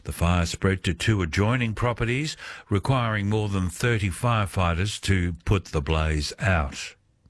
The fire spread to 2 adjoining properties, requiring more than 30 firefighters to put the blaze out.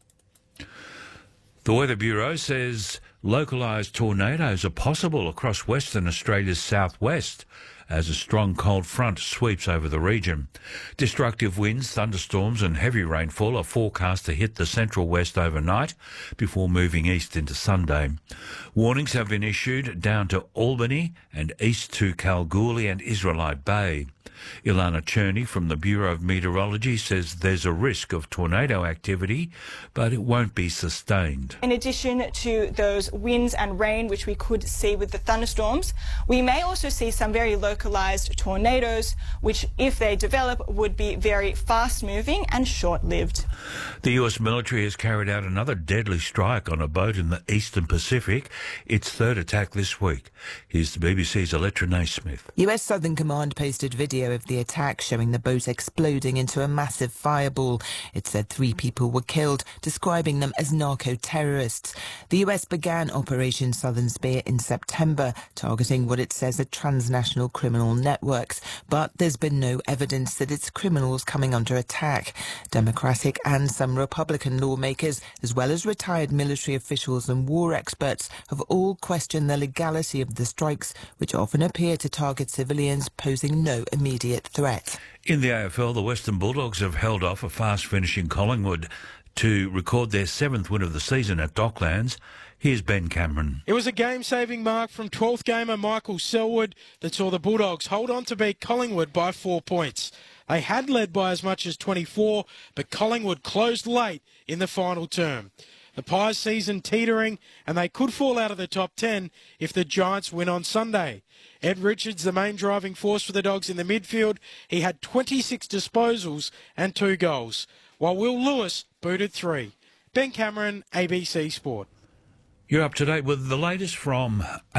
The Weather Bureau says localised tornadoes are possible across Western Australia's southwest as a strong cold front sweeps over the region. Destructive winds, thunderstorms and heavy rainfall are forecast to hit the central west overnight before moving east into Sunday. Warnings have been issued down to Albany and east to Kalgoorlie and Israelite Bay. Ilana Cherney from the Bureau of Meteorology says there's a risk of tornado activity, but it won't be sustained. In addition to those winds and rain, which we could see with the thunderstorms, we may also see some very localised tornadoes, which, if they develop, would be very fast-moving and short-lived. The US military has carried out another deadly strike on a boat in the Eastern Pacific, its third attack this week. Here's the BBC's Electra Naismith. US Southern Command posted video of the attack showing the boat exploding into a massive fireball. It said 3 people were killed, describing them as narco-terrorists. The US began Operation Southern Spear in September, targeting what it says are transnational criminal networks. But there's been no evidence that it's criminals coming under attack. Democratic and some Republican lawmakers, as well as retired military officials and war experts, have all questioned the legality of the strikes, which often appear to target civilians, posing no immediate threat. In the AFL, the Western Bulldogs have held off a fast-finishing Collingwood to record their 7th win of the season at Docklands. Here's Ben Cameron. It was a game-saving mark from 12th gamer Michael Selwood that saw the Bulldogs hold on to beat Collingwood by 4 points. They had led by as much as 24, but Collingwood closed late in the final term. The Pies' season teetering, and they could fall out of the top 10 if the Giants win on Sunday. Ed Richards, the main driving force for the Dogs in the midfield, he had 26 disposals and 2 goals, while Will Lewis booted 3. Ben Cameron, ABC Sport. You're up to date with the latest from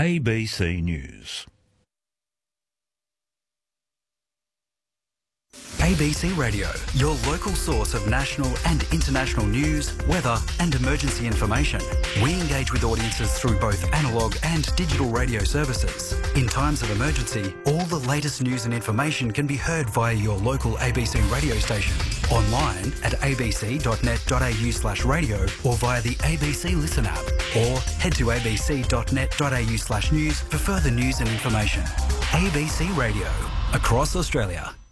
ABC News. ABC Radio, your local source of national and international news, weather and emergency information. We engage with audiences through both analogue and digital radio services. In times of emergency, all the latest news and information can be heard via your local ABC radio station, online at abc.net.au/radio or via the ABC Listen app, or head to abc.net.au/news for further news and information. ABC Radio, across Australia.